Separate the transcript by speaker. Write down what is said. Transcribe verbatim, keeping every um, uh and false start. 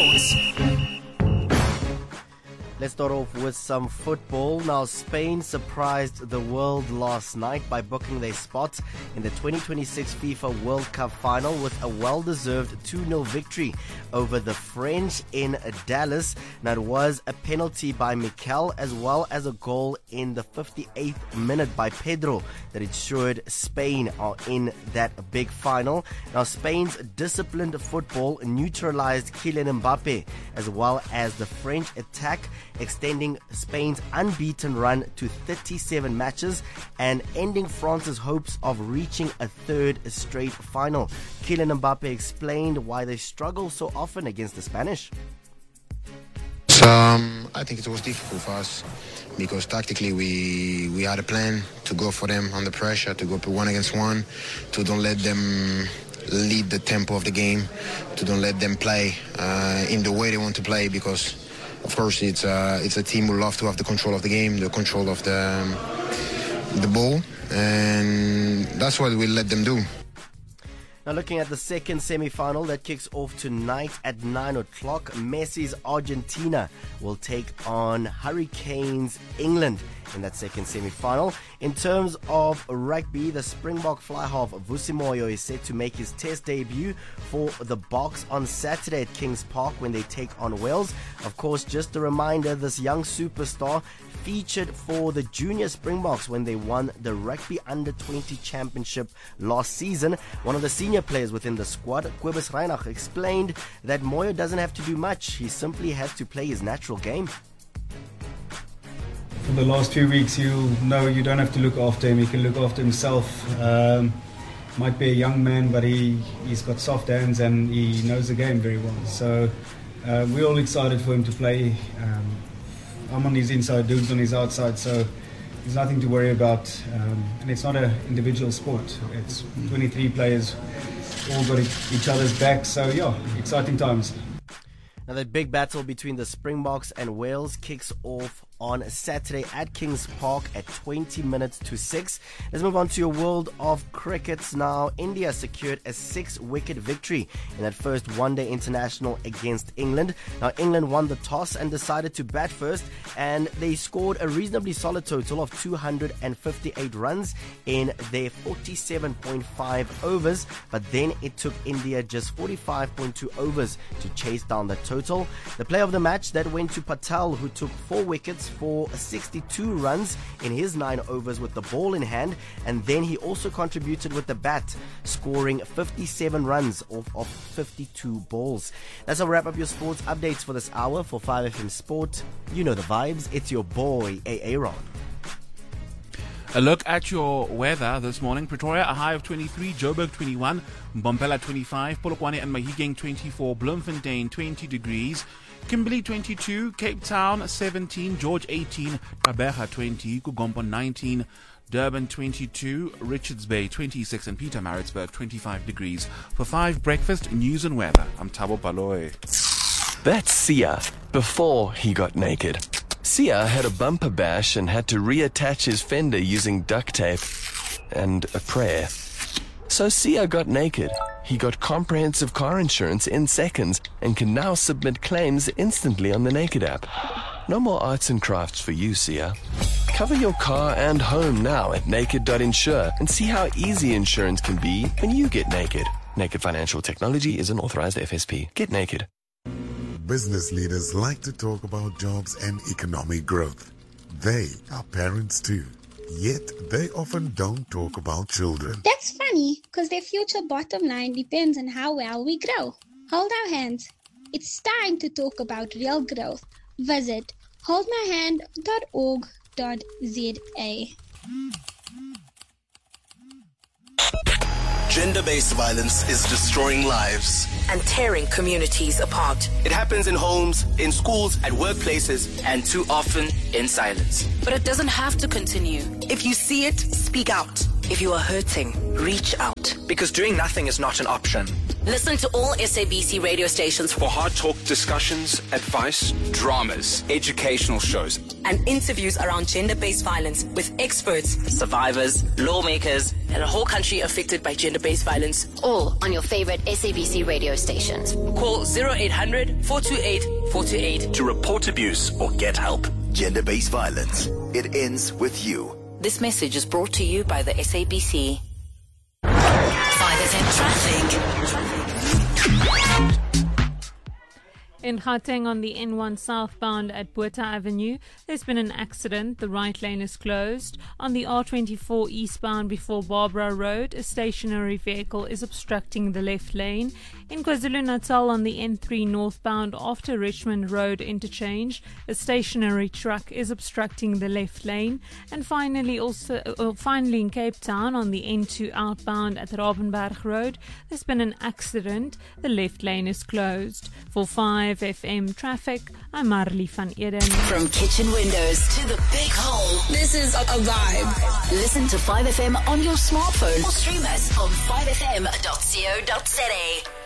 Speaker 1: sports.
Speaker 2: Let's start off with some football. Now, Spain surprised the world last night by booking their spot in the twenty twenty-six FIFA World Cup final with a well-deserved two nil victory over the French in Dallas. Now, it was a penalty by Mikel as well as a goal in the fifty-eighth minute by Pedro that ensured Spain are in that big final. Now, Spain's disciplined football neutralized Kylian Mbappe as well as the French attack, extending Spain's unbeaten run to thirty-seven matches and ending France's hopes of reaching a third straight final. Kylian Mbappe explained why they struggle so often against the Spanish.
Speaker 3: Um, I think it was difficult for us because tactically we we had a plan to go for them under pressure, to go for one against one, to don't let them lead the tempo of the game, to don't let them play uh, in the way they want to play, because of course it's uh, it's a team who love to have the control of the game, the control of the um, the ball, and that's what we let them do.
Speaker 2: Now, looking at the second semi-final that kicks off tonight at nine o'clock, Messi's Argentina will take on Hurricanes England in that second semi-final. In terms of rugby, the Springbok fly-half Vusi Moyo is set to make his test debut for the Boks on Saturday at Kings Park when they take on Wales. Of course, just a reminder, this young superstar featured for the junior Springboks when they won the Rugby Under twenty Championship last season. One of the senior players within the squad, Cobus Reinach, explained that Moyo doesn't have to do much. He simply has to play his natural game.
Speaker 4: For the last few weeks, you know you don't have to look after him. He can look after himself. Um, might be a young man, but he, he's got soft hands and he knows the game very well. So uh, we're all excited for him to play. Um, I'm on his inside, Dude's on his outside, so there's nothing to worry about. Um, and it's not an individual sport. It's twenty-three players, all got each other's back. So yeah, exciting times.
Speaker 2: Now, the big battle between the Springboks and Wales kicks off on Saturday at Kings Park at twenty minutes to six. Let's move on to your world of cricket now. India secured a six-wicket victory in that first one-day international against England. Now, England won the toss and decided to bat first, and they scored a reasonably solid total of two hundred fifty-eight runs in their forty-seven point five overs, but then it took India just forty-five point two overs to chase down the total. The player of the match that went to Patel, who took four wickets for sixty-two runs in his nine overs with the ball in hand, and then he also contributed with the bat, scoring fifty-seven runs off of fifty-two balls. That's how we wrap up your sports updates for this hour. For five F M Sport, you know the vibes. It's your boy, Aaron.
Speaker 5: A look at your weather this morning. Pretoria, a high of twenty-three, Joburg twenty-one, Mbombela twenty-five, Polokwane and Mahikeng twenty-four, Bloemfontein twenty degrees, Kimberley twenty-two, Cape Town seventeen, George eighteen, Gqeberha twenty, Kugompo nineteen, Durban twenty-two, Richards Bay twenty-six, and Pietermaritzburg twenty-five degrees. For five Breakfast News and Weather, I'm Thabo Baloy.
Speaker 1: That's Sia before he got naked. Sia had a bumper bash and had to reattach his fender using duct tape and a prayer. So Sia got naked. He got comprehensive car insurance in seconds and can now submit claims instantly on the Naked app. No more arts and crafts for you, Sia. Cover your car and home now at naked dot insure and see how easy insurance can be when you get naked. Naked Financial Technology is an authorized F S P. Get naked.
Speaker 6: Business leaders like to talk about jobs and economic growth. They are parents too, yet they often don't talk about children.
Speaker 7: That's funny, because their future bottom line depends on how well we grow. Hold our hands. It's time to talk about real growth. Visit hold my hand dot org dot za.
Speaker 8: Gender-based violence is destroying lives
Speaker 9: and tearing communities apart.
Speaker 8: It happens in homes, in schools, at workplaces, and too often in silence.
Speaker 9: But it doesn't have to continue.
Speaker 8: If you see it, speak out.
Speaker 9: If you are hurting, reach out.
Speaker 10: Because doing nothing is not an option.
Speaker 9: Listen to all S A B C radio stations
Speaker 8: For hard talk discussions, advice, dramas, educational shows,
Speaker 9: and interviews around gender-based violence with experts, survivors, lawmakers, and a whole country affected by gender-based violence.
Speaker 10: All on your favorite S A B C radio stations.
Speaker 9: Call zero eight hundred, four two eight, four two eight.
Speaker 11: To report abuse or get help. Gender-based violence. It ends with you.
Speaker 9: This message is brought to you by the S A B C. five F M Traffic.
Speaker 12: In Gauteng on the N one southbound at Botha Avenue, there's been an accident. The right lane is closed. On the R twenty-four eastbound before Barbara Road, a stationary vehicle is obstructing the left lane. In KwaZulu-Natal on the N three northbound after Richmond Road interchange, a stationary truck is obstructing the left lane. And finally, also uh, finally in Cape Town on the N two outbound at Rabenberg Road, there's been an accident. The left lane is closed. For five F M traffic, I'm Marley van Eden.
Speaker 9: From kitchen windows to the big hole, this is a, a vibe. Listen to five F M on your smartphone or stream us on five f m dot co dot za.